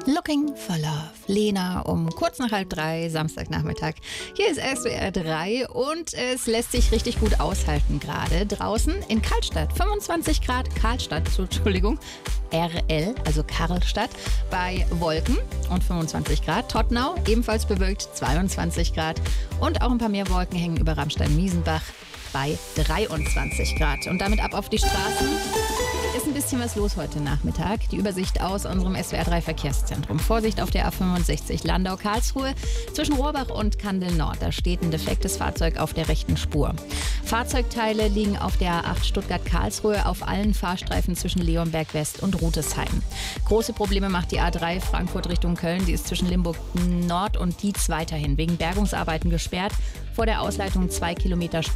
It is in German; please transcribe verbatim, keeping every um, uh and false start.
Looking for Love. Lena um kurz nach halb drei, Samstagnachmittag. Hier ist S W R drei und es lässt sich richtig gut aushalten gerade. Draußen in Karlstadt, fünfundzwanzig Grad, Karlstadt, Entschuldigung, R L, also Karlstadt, bei Wolken und fünfundzwanzig Grad. Tottenau, ebenfalls bewölkt, zweiundzwanzig Grad. Und auch ein paar mehr Wolken hängen über Rammstein-Miesenbach bei dreiundzwanzig Grad. Und damit ab auf die Straßen. Ist ein bisschen was los heute Nachmittag. Die Übersicht aus unserem S W R drei Verkehrszentrum. Vorsicht auf der A fünfundsechzig Landau-Karlsruhe zwischen Rohrbach und Kandel-Nord. Da steht ein defektes Fahrzeug auf der rechten Spur. Fahrzeugteile liegen auf der A acht Stuttgart-Karlsruhe auf allen Fahrstreifen zwischen Leonberg West und Rutesheim. Große Probleme macht die A drei Frankfurt Richtung Köln. Die ist zwischen Limburg Nord und Dietz weiterhin wegen Bergungsarbeiten gesperrt. Vor der Ausleitung zwei Kilometer